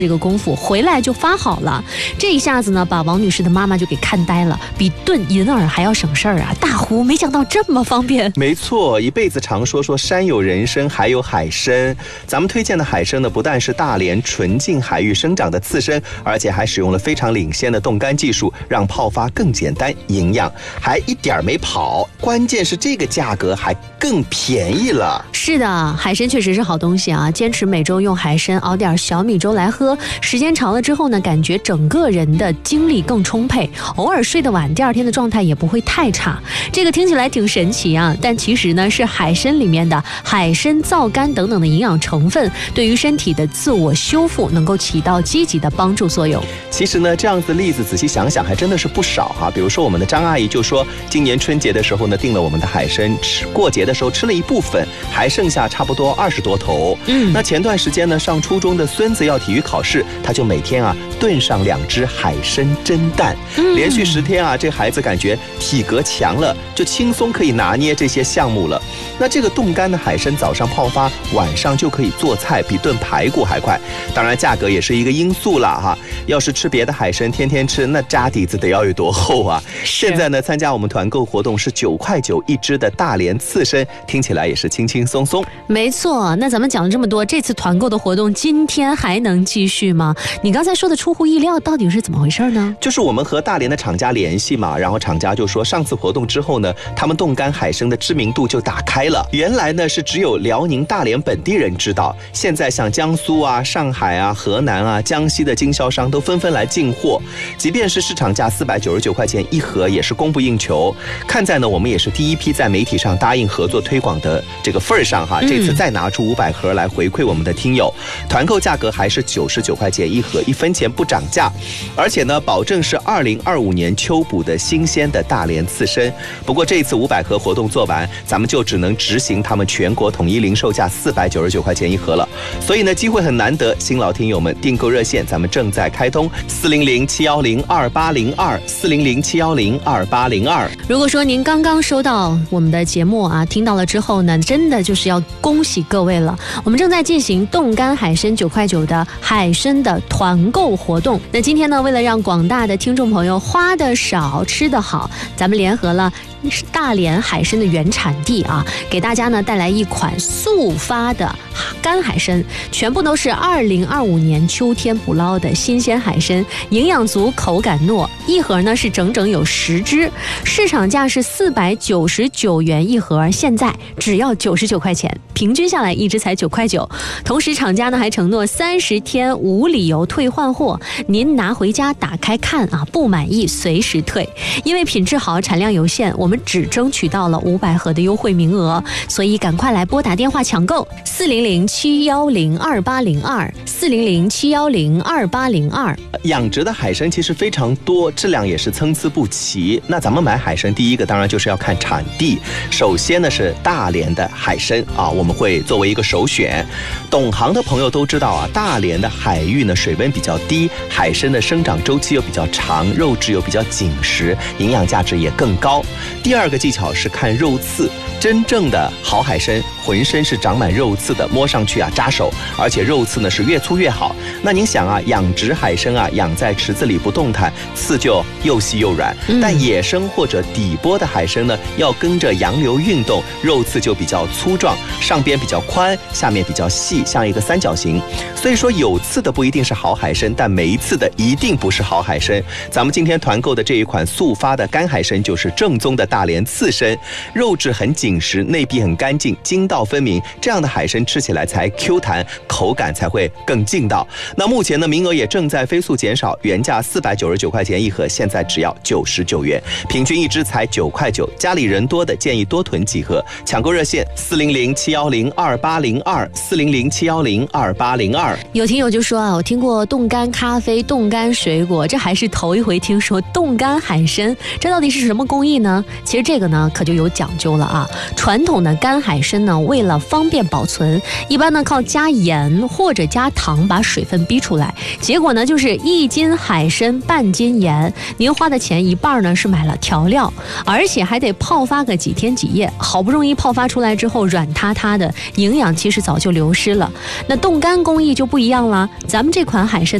这个功夫回来就发好了，这一下子呢，把王女士的妈妈就给看呆了，比炖银耳还要省事儿啊！大呼没想到这么方便。 没错，一辈子常说山有人参，还有海参。咱们推荐的海参呢，不但是大连纯净海域生长的刺参，而且还使用了非常领先的冻干技术，让泡发更简单、营养，还一点没跑。关键是这个价格还更便宜了。 是的，海参确实是好东西啊！坚持每周用海参熬点小米粥来喝，时间长了之后呢，感觉整个人的精力更充沛，偶尔睡得晚，第二天的状态也不会太差。这个听起来挺神奇啊，但其实呢，是海参里面的海参皂苷等等的营养成分，对于身体的自我修复能够起到积极的帮助作用。 其实呢，这样子的例子仔细想想还真的是不少啊。比如说我们的张阿姨就说，今年春节的时候呢，订了我们的海参，过节的时候吃了一部分，还剩下差不多20多头。那前段时间呢，上初中的孙子要体育考试，他就每天炖上2只海参蒸蛋，连续10天这孩子感觉体格强了，就轻松可以拿捏这些项目了。那这个冻干的海参早上泡发，晚上就可以做菜，比炖排骨还快。当然价格也是一个因素了哈。要是吃别的海参，天天吃，那渣底子得要有多厚啊！现在呢，参加我们团购活动是9块9一只的大连刺参，听起来也是轻轻松松。 没错，那咱们讲了这么多，这次团购的活动今天还能继续吗？你刚才说的出乎意料，到底是怎么回事呢？ 就是我们和大连的厂家联系嘛，然后厂家就说，上次活动之后呢，他们冻干海参的知名度就打开了。原来呢是只有辽宁大连本地人知道，现在像江苏上海河南江西的经销商都纷纷来进货，即便是市场价499块钱一盒，也是供不应求。看在呢我们也是第一批在媒体上答应合作推广的这个份上这次再拿出500盒来回馈我们的听友，团购价格还是99块钱一盒，1分钱不涨价，而且呢保证是2025年秋捕的新鲜的大连刺参。不过这一次500盒活动做完，咱们就只能执行他们全国统一零售价499块钱一盒了。所以呢机会很难得，新老听友们订购热线咱们正在开通，400-710-2802，400-710-2802。 如果说您刚刚收到我们的节目听到了之后呢，真的就是要恭喜各位了。我们正在进行冻干海参9块9的海参的团购活动。那今天呢，为了让广大的听众朋友花得少吃得好，咱们联合了大连海参的原产地给大家呢带来一款速发的干海参，全部都是2025年秋天捕捞的新鲜海参，营养足，口感糯，一盒呢是整整有10只，市场价是499元一盒，现在只要99块钱，平均下来一只才9块9。同时厂家呢还承诺30天无理由退换货，您拿回家打开看不满意随时退。因为品质好，产量有限，我们只争取到了500盒的优惠名额，所以赶快来拨打电话抢购400-710-2802，400-710-2802。 养殖的海参其实非常多，质量也是参差不齐。那咱们买海参，第一个当然就是要看产地。首先呢是大连的海参我们会作为一个首选。懂行的朋友都知道大连的海域呢水温比较低，海参的生长周期又比较长，肉质又比较紧实，营养价值也更高。第二个技巧是看肉刺，真正的好海参浑身是长满肉刺的，摸上去扎手，而且肉刺呢是越粗越好。那您想养殖海参养在池子里不动弹，刺就又细又软。但野生或者底波的海参呢，要跟着洋流运动，肉刺就比较粗壮，上边比较宽，下面比较细，像一个三角形。所以说有刺的不一定是好海参，但没刺的一定不是好海参。咱们今天团购的这一款速发的干海参就是正宗的大连刺参，肉质很紧实，内壁很干净，筋道分明，这样的海参吃起来才 Q 弹，口感才会更劲道。那目前呢名额也正在飞速减少，原价499块钱一盒，现在只要99元，平均一只才9块9。家里人多的建议多囤几盒，抢购热线400-710-2802，400-710-2802。 有听友就说我听过冻干咖啡、冻干水果，这还是头一回听说冻干海参，这到底是什么工艺呢？ 其实这个呢可就有讲究了啊。传统的干海参呢，为了方便保存，一般呢靠加盐或者加糖把水分逼出来，结果呢就是1斤海参半斤盐，您花的钱一半呢是买了调料，而且还得泡发个几天几夜，好不容易泡发出来之后软塌塌的，营养其实早就流失了。那冻干工艺就不一样了，咱们这款海参